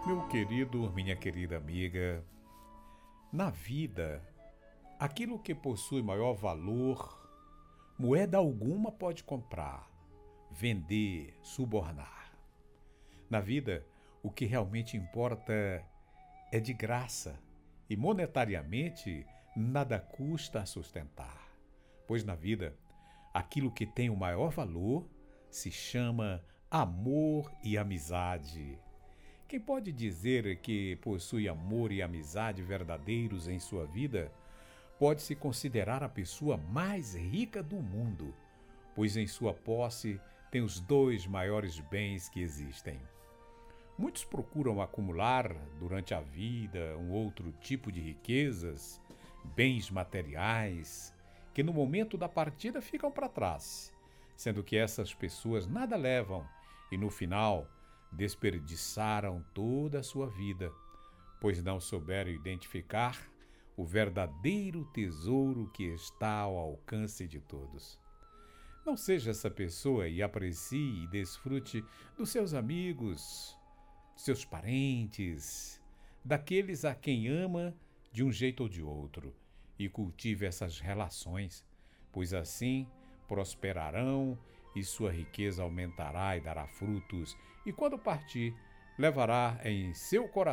Meu querido, minha querida amiga, na vida, aquilo que possui maior valor, moeda alguma pode comprar, vender, subornar. Na vida, o que realmente importa é de graça e monetariamente nada custa a sustentar. Pois na vida, aquilo que tem o maior valor se chama amor e amizade. Quem pode dizer que possui amor e amizade verdadeiros em sua vida, pode se considerar a pessoa mais rica do mundo, pois em sua posse tem os dois maiores bens que existem. Muitos procuram acumular durante a vida um outro tipo de riquezas, bens materiais, que no momento da partida ficam para trás, sendo que essas pessoas nada levam e no final desperdiçaram toda a sua vida, pois não souberam identificar o verdadeiro tesouro que está ao alcance de todos. Não seja essa pessoa e aprecie e desfrute dos seus amigos, seus parentes, daqueles a quem ama de um jeito ou de outro, e cultive essas relações, pois assim prosperarão e sua riqueza aumentará e dará frutos, e quando partir, levará em seu coração